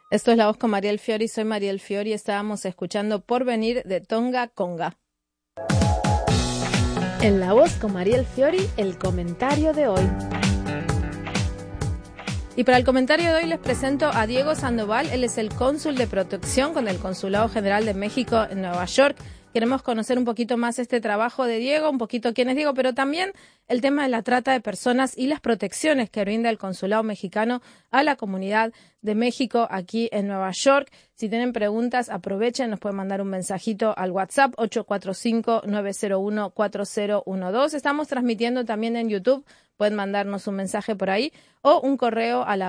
Esto es La Voz con Mariel Fiori, soy Mariel Fiori, estábamos escuchando Porvenir de Tonga Conga. En La Voz con Mariel Fiori, el comentario de hoy. Y para el comentario de hoy les presento a Diego Sandoval, él es el cónsul de protección con el Consulado General de México en Nueva York. Queremos conocer un poquito más este trabajo de Diego, un poquito quién es Diego, pero también el tema de la trata de personas y las protecciones que brinda el Consulado Mexicano a la comunidad de México aquí en Nueva York. Si tienen preguntas, aprovechen, nos pueden mandar un mensajito al WhatsApp 845-901-4012. Estamos transmitiendo también en YouTube, pueden mandarnos un mensaje por ahí o un correo a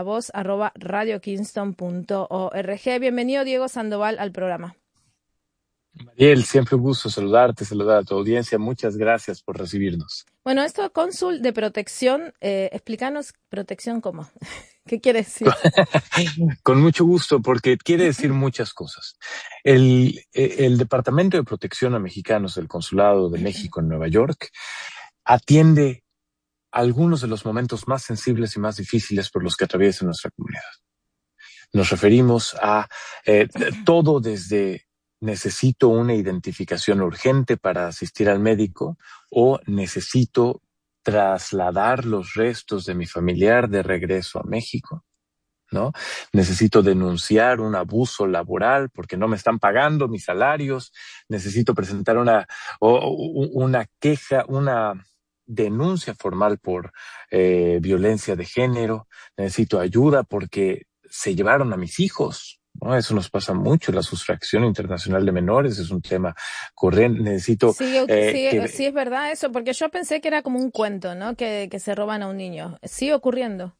lavoz@radiokingston.org. Bienvenido, Diego Sandoval, al programa. Mariel, siempre un gusto saludar a tu audiencia. Muchas gracias por recibirnos. Bueno, esto cónsul de protección, explícanos protección cómo. ¿Qué quiere decir? Con mucho gusto, porque quiere decir muchas cosas. El Departamento de Protección a Mexicanos del Consulado de México en Nueva York atiende algunos de los momentos más sensibles y más difíciles por los que atraviesa nuestra comunidad. Nos referimos a todo desde necesito una identificación urgente para asistir al médico o necesito trasladar los restos de mi familiar de regreso a México, ¿no? Necesito denunciar un abuso laboral porque no me están pagando mis salarios, necesito presentar una queja, una denuncia formal por violencia de género, necesito ayuda porque se llevaron a mis hijos, ¿no? Eso nos pasa mucho, la sustracción internacional de menores es un tema corriente. Necesito Sí, es verdad eso, porque yo pensé que era como un cuento, ¿no? Que se roban a un niño. ¿Sigue ocurriendo?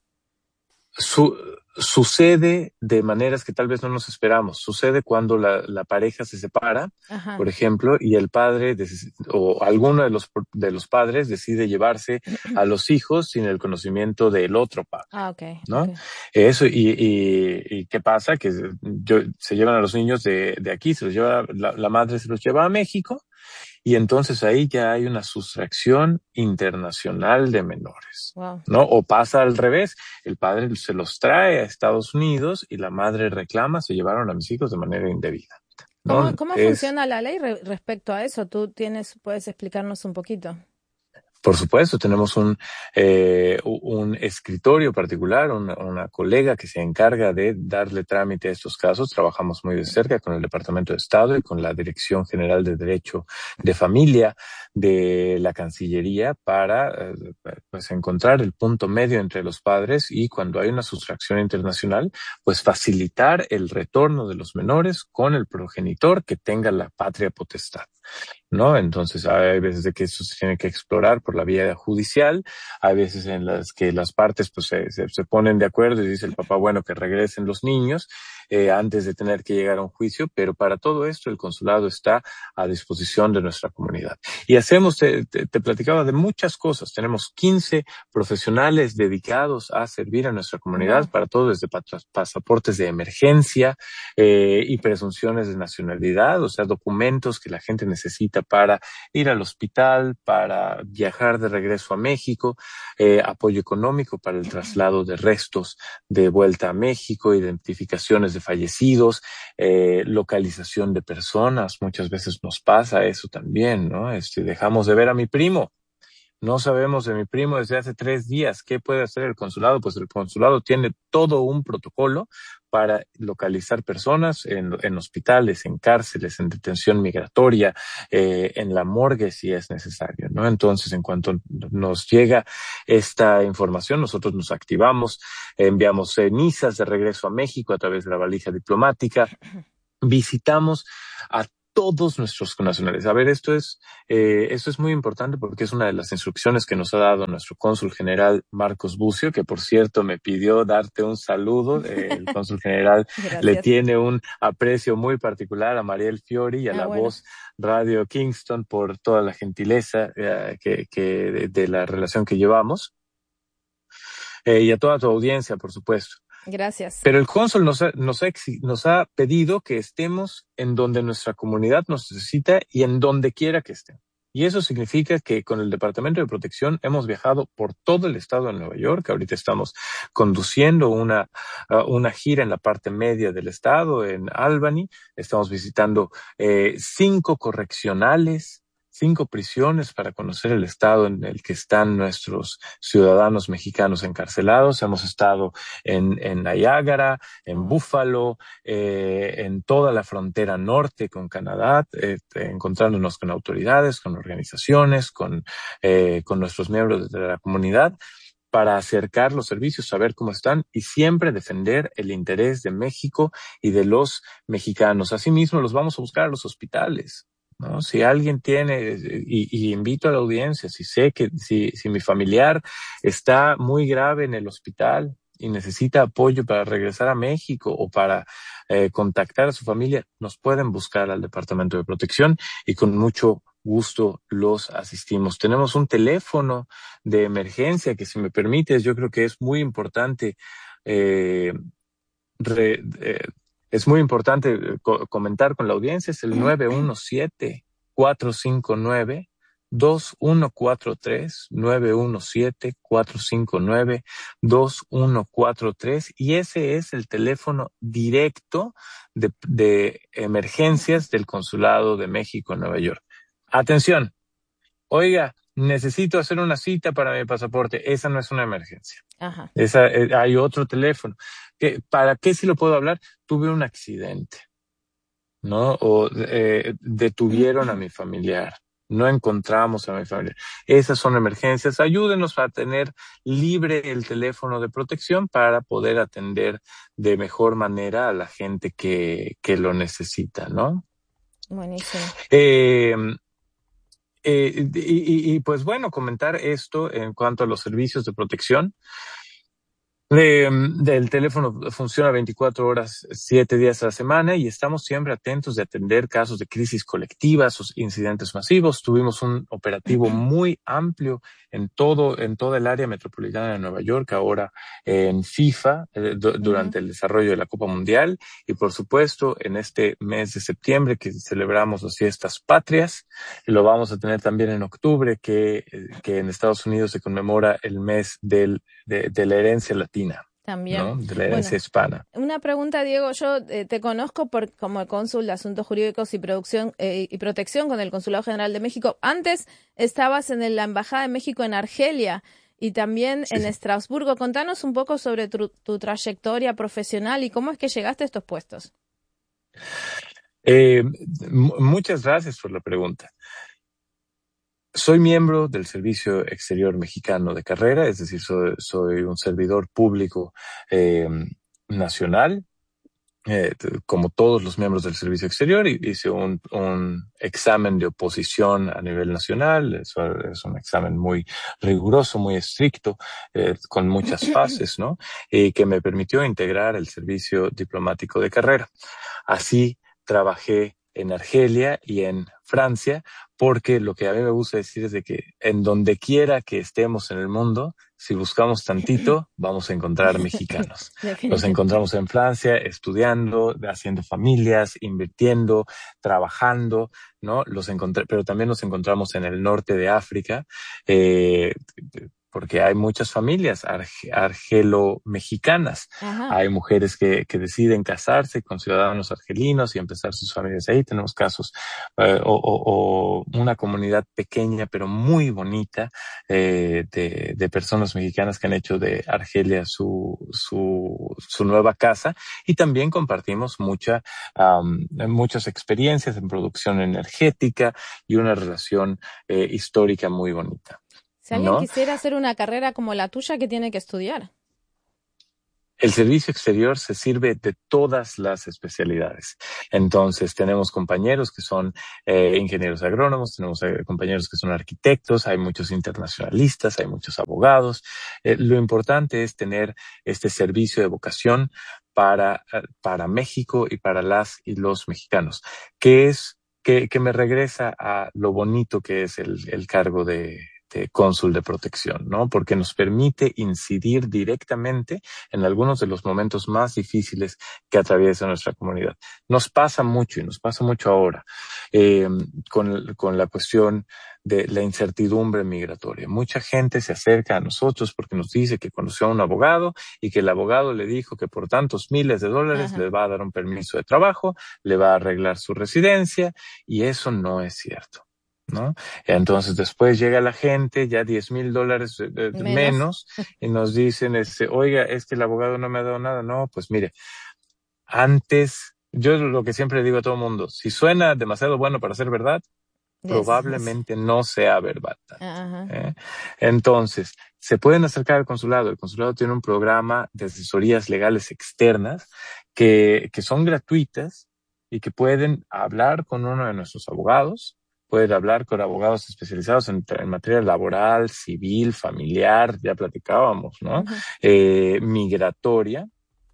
Sucede de maneras que tal vez no nos esperamos. Sucede cuando la pareja se separa, Ajá. por ejemplo, y el padre o alguno de los padres decide llevarse a los hijos sin el conocimiento del otro padre. Okay, ¿no? Okay. Eso, y ¿qué pasa? Que se llevan a los niños de aquí, se los lleva, la madre se los lleva a México, y entonces ahí ya hay una sustracción internacional de menores, wow, ¿no? O pasa al revés, el padre se los trae a Estados Unidos y la madre reclama, se llevaron a mis hijos de manera indebida, ¿no? ¿Cómo funciona la ley respecto a eso? ¿Puedes explicarnos un poquito? Por supuesto, tenemos un escritorio particular, una colega que se encarga de darle trámite a estos casos. Trabajamos muy de cerca con el Departamento de Estado y con la Dirección General de Derecho de Familia de la Cancillería para pues encontrar el punto medio entre los padres y cuando hay una sustracción internacional, pues facilitar el retorno de los menores con el progenitor que tenga la patria potestad, ¿no? Entonces hay veces de que eso se tiene que explorar por la vía judicial, hay veces en las que las partes pues se ponen de acuerdo y dice el papá, bueno, que regresen los niños antes de tener que llegar a un juicio, pero para todo esto el consulado está a disposición de nuestra comunidad. Y te platicaba de muchas cosas, tenemos 15 profesionales dedicados a servir a nuestra comunidad para todo desde pasaportes de emergencia y presunciones de nacionalidad, o sea, documentos que la gente necesita para ir al hospital, para viajar de regreso a México, apoyo económico para el traslado de restos de vuelta a México, identificaciones de fallecidos, localización de personas. Muchas veces nos pasa eso también, ¿no? Dejamos de ver a mi primo. No sabemos de mi primo desde hace 3 días. ¿Qué puede hacer el consulado? Pues el consulado tiene todo un protocolo para localizar personas en hospitales, en cárceles, en detención migratoria, en la morgue si es necesario, ¿no? Entonces, en cuanto nos llega esta información, nosotros nos activamos, enviamos cenizas de regreso a México a través de la valija diplomática, visitamos a todos nuestros connacionales. A ver, esto es muy importante porque es una de las instrucciones que nos ha dado nuestro cónsul general Marcos Bucio, que por cierto me pidió darte un saludo. El cónsul general le tiene un aprecio muy particular a Mariel Fiori y a Voz Radio Kingston por toda la gentileza de la relación que llevamos. Y a toda tu audiencia, por supuesto. Gracias. Pero el cónsul nos ha pedido que estemos en donde nuestra comunidad nos necesita y en donde quiera que estén. Y eso significa que con el Departamento de Protección hemos viajado por todo el estado de Nueva York. Ahorita estamos conduciendo una gira en la parte media del estado, en Albany. Estamos visitando 5 correccionales, 5 prisiones para conocer el estado en el que están nuestros ciudadanos mexicanos encarcelados. Hemos estado en Niágara, en Buffalo, en toda la frontera norte con Canadá, encontrándonos con autoridades, con organizaciones, con nuestros miembros de la comunidad, para acercar los servicios, saber cómo están y siempre defender el interés de México y de los mexicanos. Asimismo, los vamos a buscar a los hospitales, ¿no? Si alguien tiene, y invito a la audiencia, si sé que si mi familiar está muy grave en el hospital y necesita apoyo para regresar a México o para contactar a su familia, nos pueden buscar al Departamento de Protección y con mucho gusto los asistimos. Tenemos un teléfono de emergencia que, si me permites, yo creo que es muy importante eh, re, eh, es muy importante comentar con la audiencia. Es el 917-459-2143, 917-459-2143, y ese es el teléfono directo de emergencias del Consulado de México en Nueva York. Atención, oiga, necesito hacer una cita para mi pasaporte. Esa no es una emergencia. Ajá. Hay otro teléfono. ¿Para qué si lo puedo hablar? Tuve un accidente, ¿no? O detuvieron a mi familiar. No encontramos a mi familiar. Esas son emergencias. Ayúdenos a tener libre el teléfono de protección para poder atender de mejor manera a la gente que lo necesita, ¿no? Buenísimo. Pues bueno, comentar esto en cuanto a los servicios de protección. Del teléfono funciona 24 horas, 7 días a la semana, y estamos siempre atentos de atender casos de crisis colectivas o incidentes masivos. Tuvimos un operativo muy amplio en toda el área metropolitana de Nueva York, ahora en FIFA, durante el desarrollo de la Copa Mundial, y por supuesto en este mes de septiembre que celebramos las fiestas patrias. Lo vamos a tener también en octubre, que en Estados Unidos se conmemora el mes de la herencia latina. También, ¿no? De la herencia hispana. Una pregunta, Diego. Yo te conozco como cónsul de Asuntos Jurídicos y Protección con el Consulado General de México. Antes estabas en la Embajada de México en Argelia y también en Estrasburgo. Contanos un poco sobre tu trayectoria profesional y cómo es que llegaste a estos puestos. Muchas gracias por la pregunta. Soy miembro del Servicio Exterior Mexicano de carrera, es decir, soy un servidor público nacional, como todos los miembros del Servicio Exterior. Hice un examen de oposición a nivel nacional. Eso es un examen muy riguroso, muy estricto, con muchas fases, ¿no? Y que me permitió integrar el servicio diplomático de carrera. Así trabajé en Argelia y en Francia, porque lo que a mí me gusta decir es de que en donde quiera que estemos en el mundo, si buscamos tantito, vamos a encontrar mexicanos. Los encontramos en Francia estudiando, haciendo familias, invirtiendo, trabajando, ¿no? Pero también los encontramos en el norte de África, porque hay muchas familias argelo-mexicanas. Ajá. Hay mujeres que deciden casarse con ciudadanos argelinos y empezar sus familias ahí. Tenemos casos, o una comunidad pequeña pero muy bonita, de personas mexicanas que han hecho de Argelia su nueva casa, y también compartimos muchas experiencias en producción energética y una relación histórica muy bonita. Si alguien quisiera hacer una carrera como la tuya, ¿qué tiene que estudiar? El servicio exterior se sirve de todas las especialidades. Entonces, tenemos compañeros que son ingenieros agrónomos, tenemos compañeros que son arquitectos, hay muchos internacionalistas, hay muchos abogados. Lo importante es tener este servicio de vocación para México y para las y los mexicanos, que me regresa a lo bonito que es el cargo de cónsul de protección, ¿no? Porque nos permite incidir directamente en algunos de los momentos más difíciles que atraviesa nuestra comunidad. Nos pasa mucho, y nos pasa mucho ahora, con la cuestión de la incertidumbre migratoria. Mucha gente se acerca a nosotros porque nos dice que conoció a un abogado y que el abogado le dijo que por tantos miles de dólares Ajá. le va a dar un permiso de trabajo, le va a arreglar su residencia, y eso no es cierto, ¿no? Entonces después llega la gente, ya $10,000 Menos. menos, y nos dicen, oiga, es que el abogado no me ha dado nada. No, pues mire, antes, yo lo que siempre digo a todo el mundo, si suena demasiado bueno para ser verdad, Yes. probablemente no sea verdad. Ajá. ¿Eh? Entonces, se pueden acercar al consulado. El consulado tiene un programa de asesorías legales externas que son gratuitas y que pueden hablar con uno de nuestros abogados, pueden hablar con abogados especializados en materia laboral, civil, familiar, ya platicábamos, ¿no? Ujú. Migratoria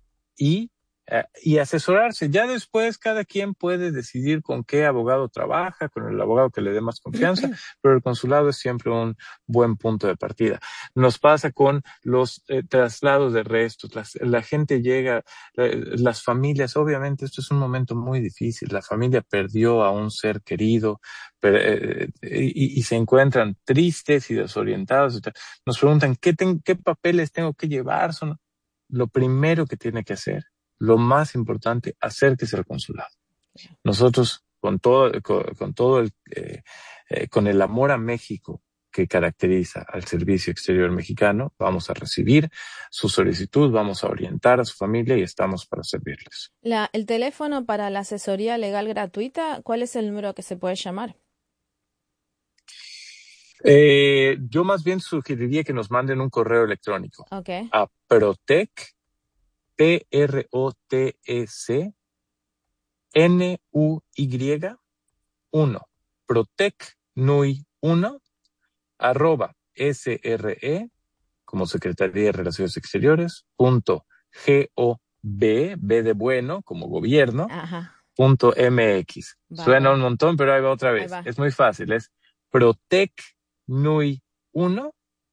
y asesorarse. Ya después cada quien puede decidir con qué abogado trabaja, con el abogado que le dé más confianza, pero el consulado es siempre un buen punto de partida. Nos pasa con los traslados de restos. La gente llega, las familias, obviamente esto es un momento muy difícil. La familia perdió a un ser querido y se encuentran tristes y desorientados. Nos preguntan, ¿qué papeles tengo que llevar? Lo primero que tiene que hacer, lo más importante, acérquese al consulado. Nosotros, con el amor a México que caracteriza al Servicio Exterior Mexicano, vamos a recibir su solicitud, vamos a orientar a su familia y estamos para servirles. El teléfono para la asesoría legal gratuita, ¿cuál es el número que se puede llamar? Yo más bien sugeriría que nos manden un correo electrónico Ok. a Protec, PROTEC, NUY 1, Protec NUY 1, @SRE, como Secretaría de Relaciones Exteriores, .gov, B de bueno, como gobierno, Ajá. .mx. Suena Bárbaro. un montón, pero ahí va otra Ahí vez. va. Es muy fácil, es Protec NUY 1,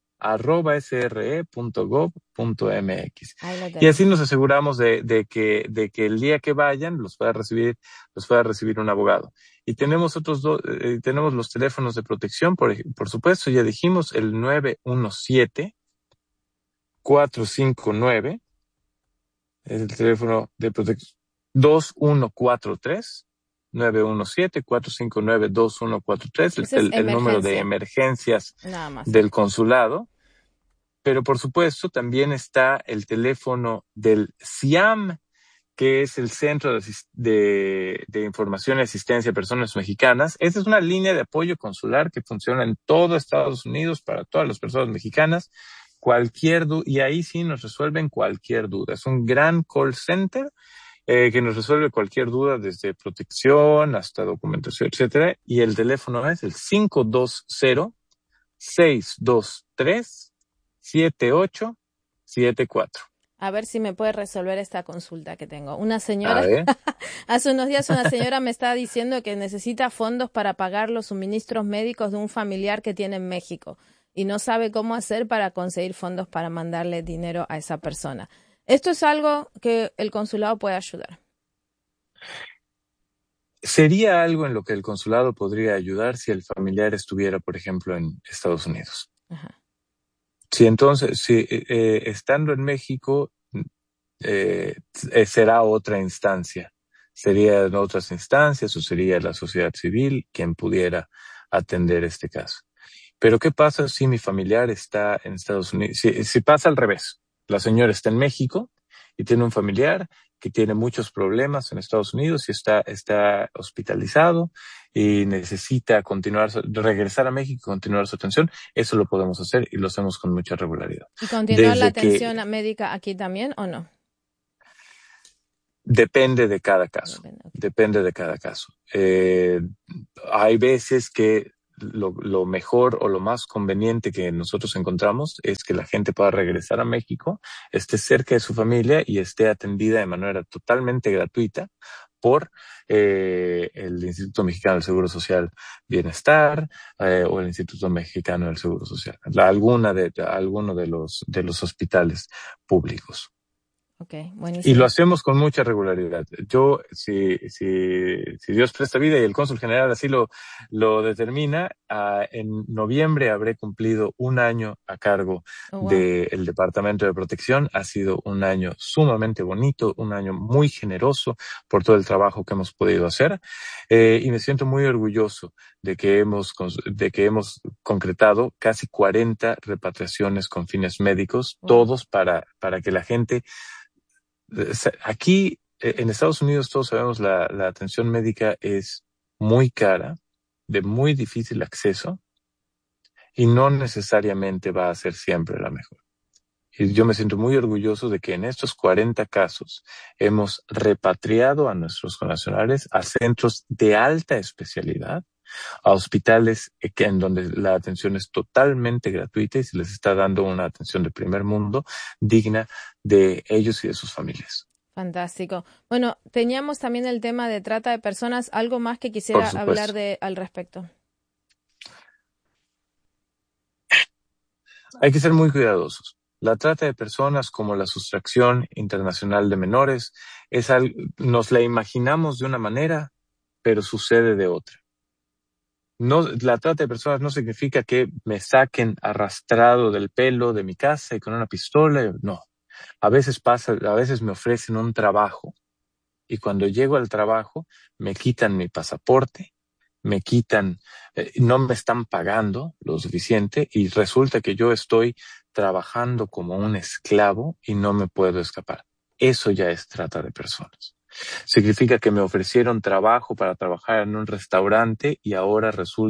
@sre.gov.mx. Ahí lo Y así tenemos. nos aseguramos de que el día que vayan los pueda recibir un abogado. Y tenemos tenemos los teléfonos de protección, por supuesto, ya dijimos, el 917-459, es el teléfono de protección, 2143. 917-459-2143, Esa es el número de emergencia. emergencias Nada más. del consulado. Pero por supuesto también está el teléfono del CIAM, que es el Centro de Información y Asistencia a Personas Mexicanas. Esta es una línea de apoyo consular que funciona en todo Estados Unidos para todas las personas mexicanas. Y ahí sí nos resuelven cualquier duda. Es un gran call center que nos resuelve cualquier duda, desde protección hasta documentación, etcétera. Y el teléfono es el 520-623-7874. A ver si me puede resolver esta consulta que tengo. Una A señora, ver. hace unos días una señora me está diciendo que necesita fondos para pagar los suministros médicos de un familiar que tiene en México y no sabe cómo hacer para conseguir fondos para mandarle dinero a esa persona. Esto es algo que el consulado puede ayudar. Sería algo en lo que el consulado podría ayudar si el familiar estuviera, por ejemplo, en Estados Unidos. Ajá. Si estando en México, será otra instancia. Serían otras instancias o sería la sociedad civil quien pudiera atender este caso. Pero ¿qué pasa si mi familiar está en Estados Unidos? Si pasa al revés, la señora está en México y tiene un familiar que tiene muchos problemas en Estados Unidos y está hospitalizado y necesita regresar a México y continuar su atención, eso lo podemos hacer y lo hacemos con mucha regularidad. ¿Y continuar la Desde que atención médica aquí también o no? Depende de cada caso. Depende, ok. Depende de cada caso. Hay veces que lo mejor o lo más conveniente que nosotros encontramos es que la gente pueda regresar a México, esté cerca de su familia y esté atendida de manera totalmente gratuita por el Instituto Mexicano del Seguro Social Bienestar o el Instituto Mexicano del Seguro Social, alguno de los hospitales públicos. Okay, Y lo buenísimo. hacemos con mucha regularidad. Yo, si Dios presta vida y el cónsul general así lo determina, en noviembre habré cumplido un año a cargo Oh, wow. del Departamento de Protección. Ha sido un año sumamente bonito, un año muy generoso por todo el trabajo que hemos podido hacer. Y me siento muy orgulloso de que hemos concretado casi 40 repatriaciones con fines médicos, Wow. todos para que la gente aquí, en Estados Unidos, todos sabemos la atención médica es muy cara, de muy difícil acceso y no necesariamente va a ser siempre la mejor. Y yo me siento muy orgulloso de que en estos 40 casos hemos repatriado a nuestros connacionales a centros de alta especialidad, a hospitales en donde la atención es totalmente gratuita y se les está dando una atención de primer mundo digna de ellos y de sus familias. Fantástico. Bueno, teníamos también el tema de trata de personas. ¿Algo más que Por quisiera hablar supuesto. de al respecto? Hay que ser muy cuidadosos. La trata de personas como la sustracción internacional de menores nos la imaginamos de una manera, pero sucede de otra. No, la trata de personas no significa que me saquen arrastrado del pelo de mi casa y con una pistola. No. A veces pasa, a veces me ofrecen un trabajo y cuando llego al trabajo me quitan mi pasaporte, me quitan, no me están pagando lo suficiente y resulta que yo estoy trabajando como un esclavo y no me puedo escapar. Eso ya es trata de personas. Significa que me ofrecieron trabajo para trabajar en un restaurante y ahora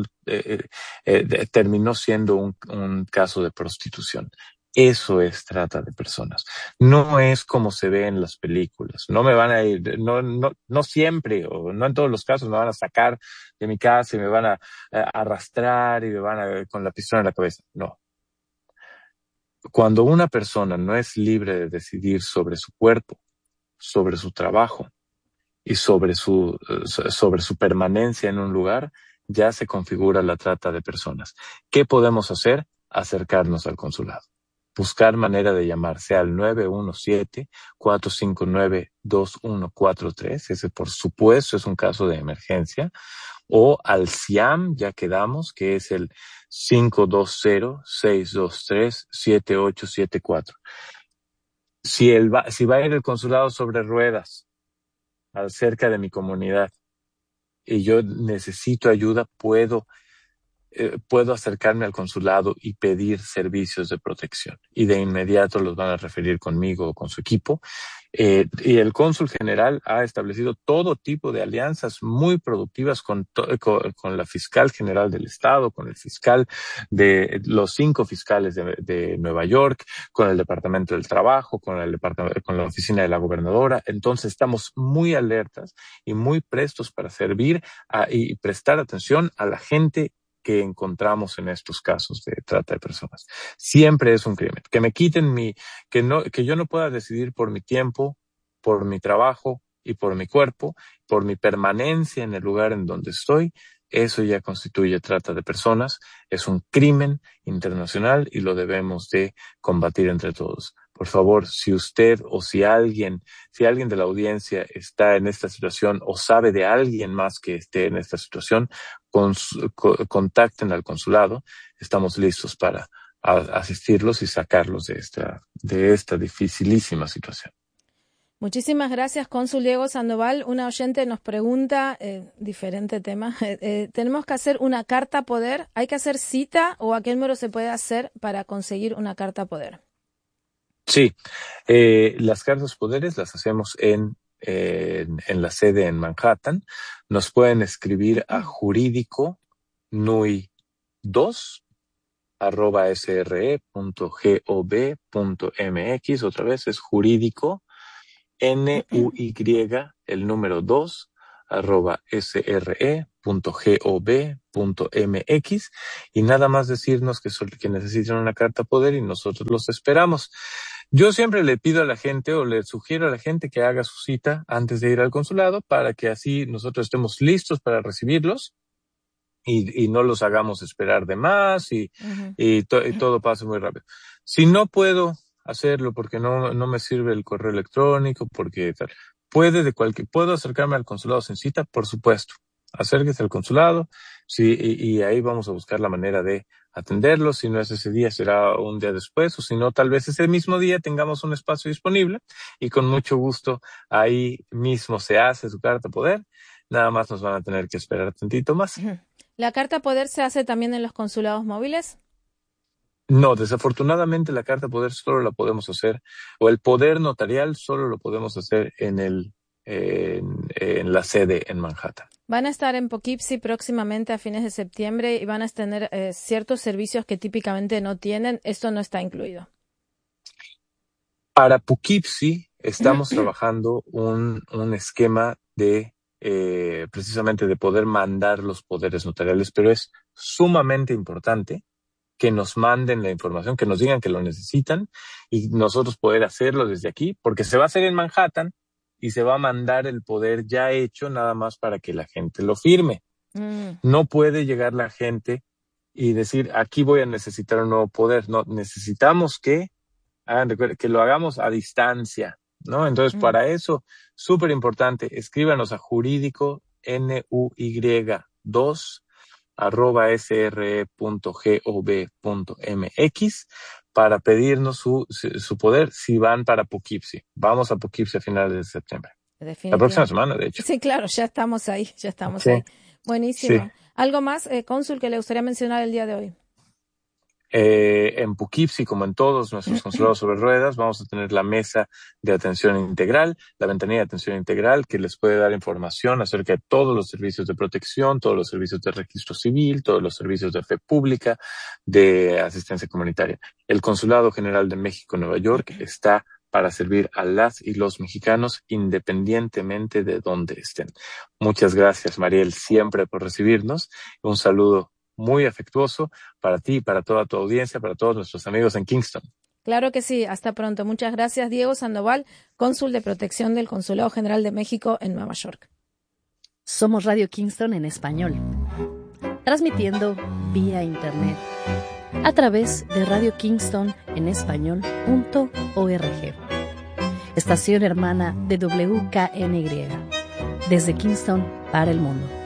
terminó siendo un caso de prostitución. Eso es trata de personas. No es como se ve en las películas. No me van a ir, no siempre, o no en todos los casos me van a sacar de mi casa y me van a arrastrar y me van a con la pistola en la cabeza. No. Cuando una persona no es libre de decidir sobre su cuerpo, sobre su trabajo, y sobre su permanencia en un lugar, ya se configura la trata de personas. ¿Qué podemos hacer? Acercarnos al consulado. Buscar manera de llamar, sea al 917-459-2143, ese por supuesto es un caso de emergencia, o al CIAM, ya quedamos, que es el 520-623-7874. Si va a ir el consulado sobre ruedas, cerca de mi comunidad y yo necesito ayuda, puedo acercarme al consulado y pedir servicios de protección. Y de inmediato los van a referir conmigo o con su equipo. Y el cónsul general ha establecido todo tipo de alianzas muy productivas con la fiscal general del estado, con el fiscal de los 5 fiscales de Nueva York, con el Departamento del Trabajo, con la oficina de la gobernadora. Entonces estamos muy alertas y muy prestos para servir y prestar atención a la gente que encontramos en estos casos de trata de personas. Siempre es un crimen. Que me quiten que yo no pueda decidir por mi tiempo, por mi trabajo y por mi cuerpo, por mi permanencia en el lugar en donde estoy, eso ya constituye trata de personas, es un crimen internacional y lo debemos de combatir entre todos. Por favor, si usted o si alguien de la audiencia está en esta situación o sabe de alguien más que esté en esta situación, contacten al consulado. Estamos listos para asistirlos y sacarlos de esta dificilísima situación. Muchísimas gracias, cónsul Diego Sandoval. Una oyente nos pregunta, diferente tema, ¿tenemos que hacer una carta poder? ¿Hay que hacer cita o a qué número se puede hacer para conseguir una carta poder? Sí, las cartas poderes las hacemos en la sede en Manhattan. Nos pueden escribir a jurídico nui 2@sre.gov.mx. Otra vez es jurídico NUY, el número 2, @sre.gov.mx, y nada más decirnos que necesitan una carta poder y nosotros los esperamos. Yo siempre le pido a la gente o le sugiero a la gente que haga su cita antes de ir al consulado para que así nosotros estemos listos para recibirlos y no los hagamos esperar de más y todo pase muy rápido. Si no puedo hacerlo porque no me sirve el correo electrónico, porque tal. ¿Puedo acercarme al consulado sin cita? Por supuesto. Acérquese al consulado, sí, y ahí vamos a buscar la manera de atenderlo. Si no es ese día, será un día después, o si no, tal vez ese mismo día tengamos un espacio disponible y con mucho gusto ahí mismo se hace su carta poder. Nada más nos van a tener que esperar tantito más. ¿La carta poder se hace también en los consulados móviles? No, desafortunadamente la carta poder solo la podemos hacer, o el poder notarial solo lo podemos hacer en la sede en Manhattan. Van a estar en Poughkeepsie próximamente a fines de septiembre y van a tener ciertos servicios que típicamente no tienen. Esto no está incluido. Para Poughkeepsie estamos trabajando un esquema de precisamente de poder mandar los poderes notariales, pero es sumamente importante que nos manden la información, que nos digan que lo necesitan y nosotros poder hacerlo desde aquí, porque se va a hacer en Manhattan y se va a mandar el poder ya hecho nada más para que la gente lo firme. No puede llegar la gente y decir, aquí voy a necesitar un nuevo poder. No, necesitamos que lo hagamos a distancia, ¿no? Entonces, para eso, súper importante, escríbanos a jurídico nuy2@sre.gov.mx para pedirnos su poder si van para Poughkeepsie. Vamos a Poughkeepsie a finales de septiembre. La próxima semana, de hecho. Sí, claro, ya estamos ahí. Sí. Buenísimo. Sí. ¿Algo más, cónsul, que le gustaría mencionar el día de hoy? En Poughkeepsie, como en todos nuestros consulados sobre ruedas, vamos a tener la mesa de atención integral, la ventanilla de atención integral, que les puede dar información acerca de todos los servicios de protección, todos los servicios de registro civil, todos los servicios de fe pública, de asistencia comunitaria. El Consulado General de México en Nueva York está para servir a las y los mexicanos independientemente de dónde estén. Muchas gracias, Mariel, siempre por recibirnos. Un saludo muy afectuoso para ti, para toda tu audiencia, para todos nuestros amigos en Kingston. Claro que sí. Hasta pronto. Muchas gracias, Diego Sandoval, cónsul de protección del Consulado General de México en Nueva York. Somos Radio Kingston en español, transmitiendo vía internet a través de Radio Kingston en español.org. Estación hermana de WKNY, desde Kingston para el mundo.